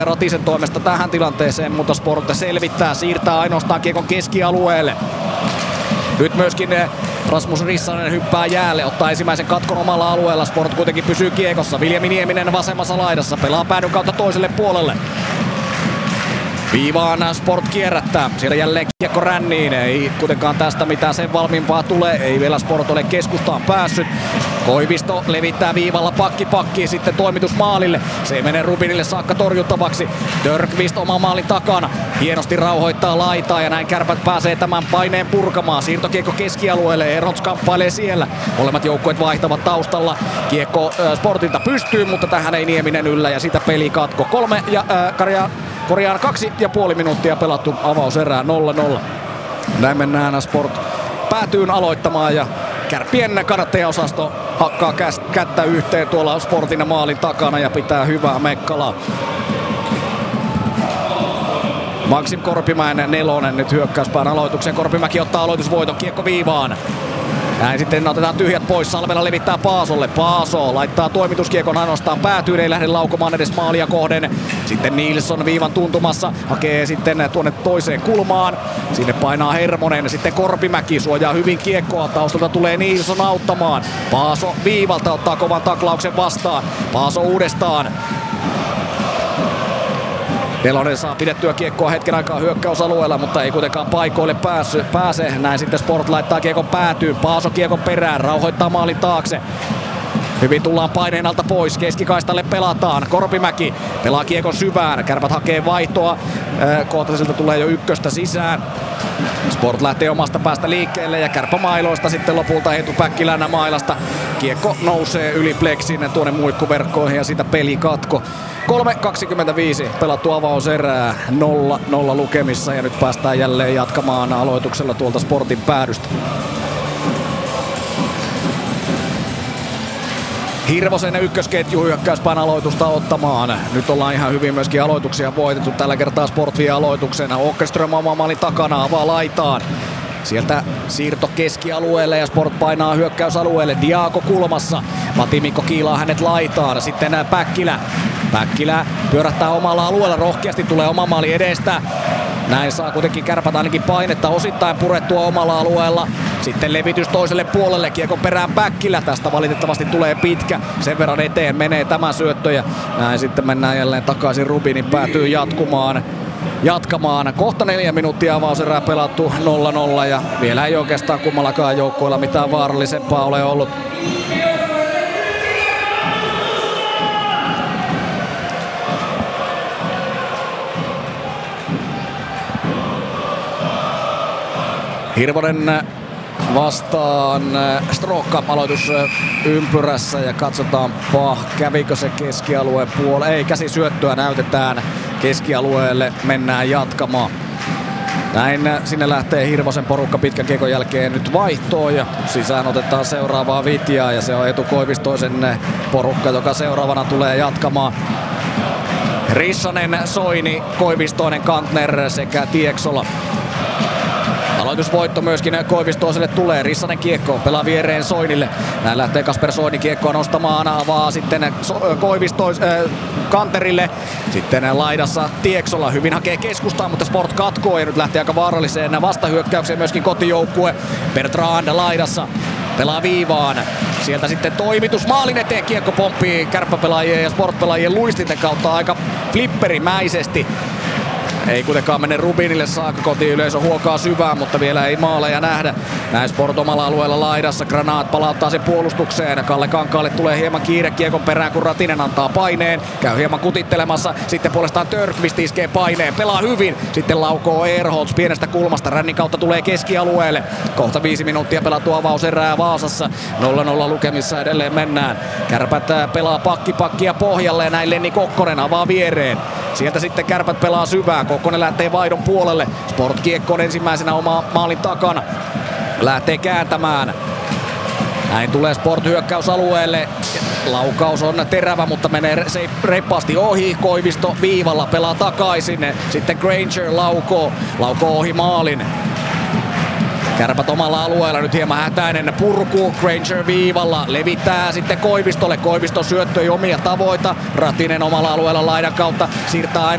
Ratisen toimesta tähän tilanteeseen, mutta Sport selvittää, siirtää ainoastaan kiekon keskialueelle. Nyt myöskin Rasmus Rissanen hyppää jäälle, ottaa ensimmäisen katkon omalla alueella. Sport kuitenkin pysyy kiekossa. Viljami Nieminen vasemmassa laidassa, pelaa päädyn kautta toiselle puolelle. Viivaan Sport kierrättää. Siellä jälleen kiekko ränniin. Ei kuitenkaan tästä mitään sen valmiimpaa tule. Ei vielä Sport ole keskustaan päässyt. Koivisto levittää viivalla pakkiin sitten toimitus maalille. Se ei mene Rubinille saakka torjuttavaksi. Dörkvist oma maalin takana. Hienosti rauhoittaa laitaa ja näin Kärpät pääsee tämän paineen purkamaan. Siirtokiekko keskialueelle. Erons kamppailee siellä. Molemmat joukkueet vaihtavat taustalla. Kiekko Sportilta pystyy, mutta tähän ei Nieminen yllä ja sitä peli katko. 2,5 minuuttia pelattu avauserää 0-0. Näin mennään Sport päätyyn aloittamaan ja Kärppien kannattajaosasto hakkaa kättä yhteen tuolla Sportin maalin takana ja pitää hyvää mekkalaa. Maksim Korpimäen nelonen nyt hyökkäyspään aloituksen. Korpimäki ottaa aloitusvoiton, kiekko viivaan. Näin sitten otetaan tyhjät pois. Salmela levittää Paasolle. Paaso laittaa toimituskiekon ainoastaan päätyyn. Ei lähde laukomaan edes maalia kohden. Sitten Nilsson viivan tuntumassa. Hakee sitten tuonne toiseen kulmaan. Sinne painaa Hermonen. Sitten Korpimäki suojaa hyvin kiekkoa. Taustalta tulee Nilsson auttamaan. Paaso viivalta ottaa kovan taklauksen vastaan. Paaso uudestaan. Nelonen saa pidettyä kiekkoa hetken aikaa hyökkäysalueella, mutta ei kuitenkaan paikoille pääse. Näin sitten Sport laittaa kiekon päätyyn. Paaso kiekon perään, rauhoittaa maalin taakse. Hyvin tullaan paineen alta pois, keskikaistalle pelataan. Korpimäki pelaa kiekon syvään, Kärpät hakee vaihtoa. Kohta siltä tulee jo ykköstä sisään. Sport lähtee omasta päästä liikkeelle ja Kärppämailoista sitten lopulta Eetu Päkkilän mailasta. Kiekko nousee yli pleksin tuonne muikkuverkkoihin ja siitä peli katko. 3.25 pelattu avauserää, 0-0 lukemissa ja nyt päästään jälleen jatkamaan aloituksella tuolta Sportin päädystä. Hirvosen ykkösketju hyökkäyspään aloitusta ottamaan. Nyt ollaan ihan hyvin myöskin aloituksia voitettu. Tällä kertaa Sport vie aloituksena. Åkerström oman maalin takana avaa laitaan. Sieltä siirto keskialueelle ja Sport painaa hyökkäysalueelle. Diago kulmassa. Matti Mikko kiilaa hänet laitaan. Sitten Päkkilä pyörähtää omalla alueella. Rohkeasti tulee oma maali edestä. Näin saa kuitenkin Kärpät ainakin painetta osittain purettua omalla alueella. Sitten levitys toiselle puolelle, kiekon perään Päkkilä. Tästä valitettavasti tulee pitkä. Sen verran eteen menee tämä syöttö ja näin sitten mennään jälleen takaisin. Rubinin päätyy jatkamaan. Kohta 4 minuuttia avauserää pelattu 0-0 ja vielä ei oikeastaan kummallakaan joukkoilla mitään vaarallisempaa ole ollut. Hirvonen vastaan Strokka aloitus ympyrässä ja katsotaanpa kävikö se keskialueen puolelle. Ei, käsisyöttöä näytetään keskialueelle, mennään jatkamaan. Näin sinne lähtee Hirvosen porukka pitkän kiekon jälkeen nyt vaihtoon ja sisään otetaan seuraavaa Vitjaa ja se on Eetu Koivistoisen porukka, joka seuraavana tulee jatkamaan. Rissanen, Soini, Koivistoinen, Kantner sekä Tieksola. Aloitusvoitto myöskin Koivistoiselle tulee. Rissanen kiekko, pelaa viereen Soinille. Näin lähtee Kasper Soini kiekkoa nostamaan, avaa sitten Kanterille. Sitten laidassa Tieksola hyvin hakee keskustaan, mutta Sport katkoo ja nyt lähtee aika vaaralliseen vastahyökkäykseen myöskin kotijoukkue. Bertrand laidassa pelaa viivaan. Sieltä sitten toimitus maalin eteen, kiekko pomppii kärppäpelaajien ja Sport-pelaajien luistinten kautta aika flipperimäisesti. Ei kuitenkaan mene Rubinille saakka, kotiyleisö huokaa syvään, mutta vielä ei maaleja nähdä. Näin Sport omalla alueella laidassa, Granaat palauttaa sen puolustukseen. Kalle Kankaalle tulee hieman kiire kiekon perään, kun Ratinen antaa paineen. Käy hieman kutittelemassa, sitten puolestaan Törkvist iskee paineen, pelaa hyvin. Sitten laukoo Ehrholz pienestä kulmasta, rännin kautta tulee keskialueelle. Kohta 5 minuuttia pelattu avauserää Vaasassa. 0-0 lukemissa edelleen mennään. Kärpät pelaa pakkia pohjalle ja näin Lenni Kokkonen avaa viereen. Sieltä sitten Kärpät pelaa syvään. Kokkonen lähtee vaihdon puolelle. Sport kiekko on ensimmäisenä oma maalin takana. Lähtee kääntämään. Näin tulee Sport hyökkäysalueelle. Laukaus on terävä, mutta menee reippaasti ohi. Koivisto viivalla pelaa takaisin. Sitten Granger laukoo ohi maalin. Kärpät omalla alueella nyt hieman hätäinen purku. Granger viivalla levittää sitten Koivistolle. Koivisto syöttöi omia tavoita. Ratinen omalla alueella laidan kautta siirtää